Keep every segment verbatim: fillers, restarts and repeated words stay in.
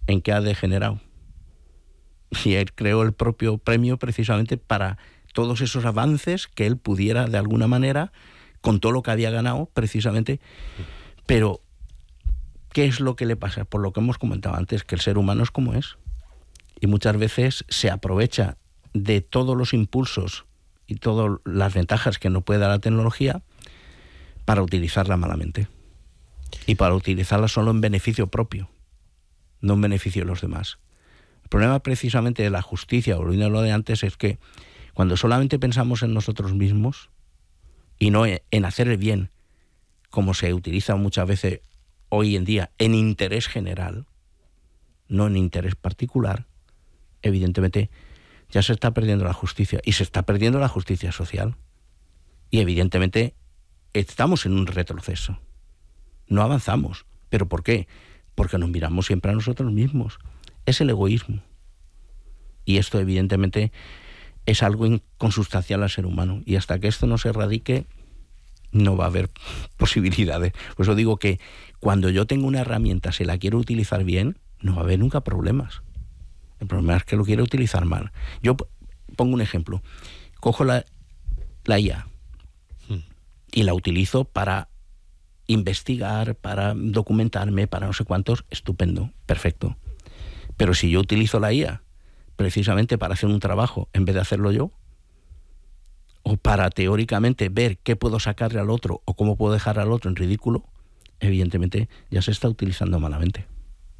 ¿en qué ha degenerado? Y él creó el propio premio precisamente para todos esos avances que él pudiera, de alguna manera, con todo lo que había ganado, precisamente. Pero, ¿qué es lo que le pasa? Por lo que hemos comentado antes, que el ser humano es como es. Y muchas veces se aprovecha de todos los impulsos y todas las ventajas que nos puede dar la tecnología para utilizarla malamente. Y para utilizarla solo en beneficio propio, no en beneficio de los demás. El problema precisamente de la justicia, volviendo a lo de antes, es que cuando solamente pensamos en nosotros mismos y no en hacer el bien, como se utiliza muchas veces hoy en día, en interés general, no en interés particular, evidentemente ya se está perdiendo la justicia y se está perdiendo la justicia social. Y evidentemente estamos en un retroceso. No avanzamos. ¿Pero por qué? Porque nos miramos siempre a nosotros mismos. Es el egoísmo. Y esto evidentemente es algo consustancial al ser humano. Y hasta que esto no se erradique, no va a haber posibilidades. Por eso digo que cuando yo tengo una herramienta, si la quiero utilizar bien, no va a haber nunca problemas. El problema es que lo quiero utilizar mal. Yo pongo un ejemplo. Cojo la, la I A hmm. y la utilizo para investigar, para documentarme, para no sé cuántos. Estupendo, perfecto. Pero si yo utilizo la I A precisamente para hacer un trabajo en vez de hacerlo yo, o para teóricamente ver qué puedo sacarle al otro o cómo puedo dejar al otro en ridículo, evidentemente ya se está utilizando malamente.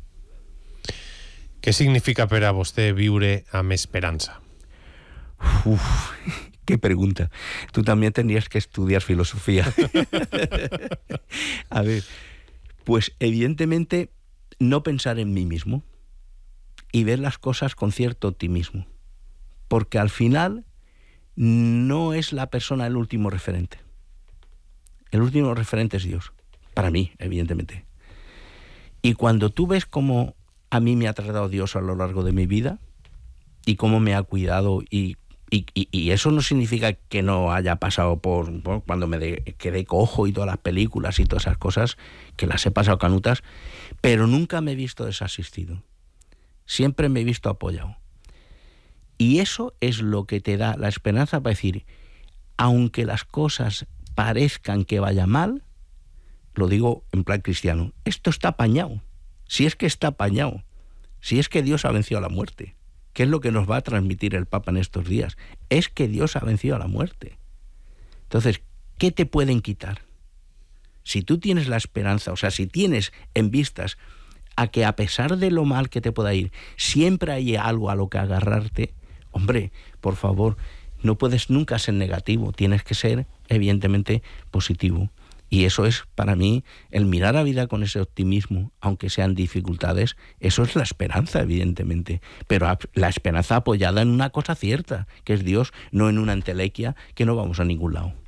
Què significa per a vostè viure amb esperança? Uf, qué pregunta. Tú también tendrías que estudiar filosofía. A ver, pues evidentemente no pensar en mí mismo y ver las cosas con cierto optimismo. Porque al final no es la persona el último referente. El último referente es Dios. Para mí, evidentemente. Y cuando tú ves cómo a mí me ha tratado Dios a lo largo de mi vida y cómo me ha cuidado y, y, y, y eso no significa que no haya pasado por, por cuando me de, quedé cojo y todas las películas y todas esas cosas, que las he pasado canutas, pero nunca me he visto desasistido. Siempre me he visto apoyado. Y eso es lo que te da la esperanza para decir, aunque las cosas parezcan que vaya mal, lo digo en plan cristiano, esto está apañado. Si es que está apañado, si es que Dios ha vencido a la muerte, ¿qué es lo que nos va a transmitir el Papa en estos días? Es que Dios ha vencido a la muerte. Entonces, ¿qué te pueden quitar? Si tú tienes la esperanza, o sea, si tienes en vistas a que a pesar de lo mal que te pueda ir, siempre hay algo a lo que agarrarte, hombre, por favor, no puedes nunca ser negativo, tienes que ser, evidentemente, positivo. Y eso es, para mí, el mirar la vida con ese optimismo, aunque sean dificultades, eso es la esperanza, evidentemente. Pero la esperanza apoyada en una cosa cierta, que es Dios, no en una entelequia que no vamos a ningún lado.